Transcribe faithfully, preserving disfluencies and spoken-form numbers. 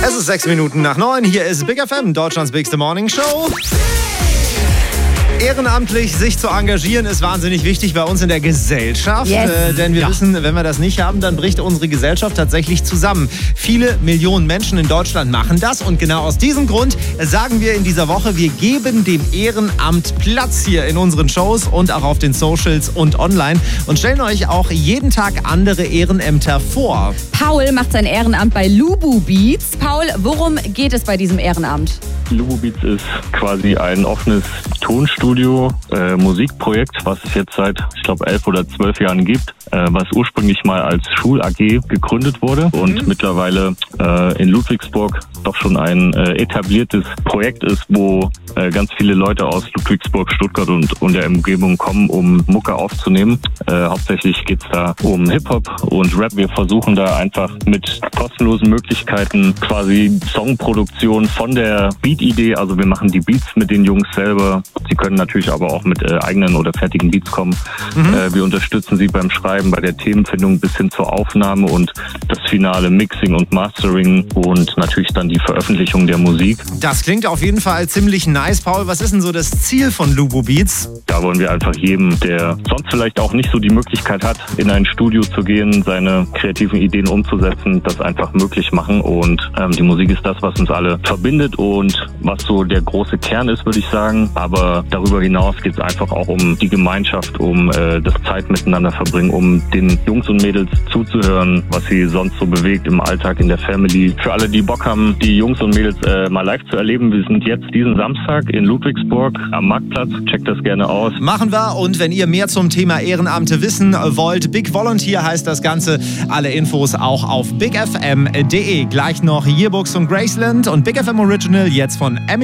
Es ist sechs Minuten nach neun. Hier ist Big F M, Deutschlands bigste Morning Show. Ehrenamtlich sich zu engagieren ist wahnsinnig wichtig bei uns in der Gesellschaft. Yes. Äh, denn wir Ja. wissen, wenn wir das nicht haben, dann bricht unsere Gesellschaft tatsächlich zusammen. Viele Millionen Menschen in Deutschland machen das. Und genau aus diesem Grund sagen wir in dieser Woche, wir geben dem Ehrenamt Platz hier in unseren Shows und auch auf den Socials und online. Und stellen euch auch jeden Tag andere Ehrenämter vor. Paul macht sein Ehrenamt bei Lubu Beats. Paul, worum geht es bei diesem Ehrenamt? Lubu Beats ist quasi ein offenes Tonstudio, äh, Musikprojekt, was es jetzt seit, ich glaube, elf oder zwölf Jahren gibt, äh, was ursprünglich mal als Schul-A G gegründet wurde und Mhm. mittlerweile äh, in Ludwigsburg doch schon ein äh, etabliertes Projekt ist, wo äh, ganz viele Leute aus Ludwigsburg, Stuttgart und, und der Umgebung kommen, um Mucke aufzunehmen. Äh, hauptsächlich geht's da um Hip-Hop und Rap. Wir versuchen da einfach mit kostenlosen Möglichkeiten quasi Songproduktion von der Beat-Idee, also wir machen die Beats mit den Jungs selber. Sie können natürlich aber auch mit äh, eigenen oder fertigen Beats kommen. Mhm. Äh, wir unterstützen sie beim Schreiben, bei der Themenfindung bis hin zur Aufnahme und das finale Mixing und Mastering und natürlich dann die Veröffentlichung der Musik. Das klingt auf jeden Fall ziemlich nice. Paul, was ist denn so das Ziel von Lubu Beats? Da wollen wir einfach jedem, der sonst vielleicht auch nicht so die Möglichkeit hat, in ein Studio zu gehen, seine kreativen Ideen umzusetzen, das einfach möglich machen. Und ähm, die Musik ist das, was uns alle verbindet und was so der große Kern ist, würde ich sagen. Aber darüber hinaus geht es einfach auch um die Gemeinschaft, um äh, das Zeit miteinander verbringen, um den Jungs und Mädels zuzuhören, was sie sonst so bewegt im Alltag, in der Family. Für alle, die Bock haben, die Jungs und Mädels äh, mal live zu erleben, wir sind jetzt diesen Samstag in Ludwigsburg am Marktplatz. Checkt das gerne aus. Machen wir. Und wenn ihr mehr zum Thema Ehrenamte wissen wollt, Big Volunteer heißt das Ganze. Alle Infos auch auf big f m punkt d e. Gleich noch Yearbooks und Graceland und Big F M Original jetzt von Eminem.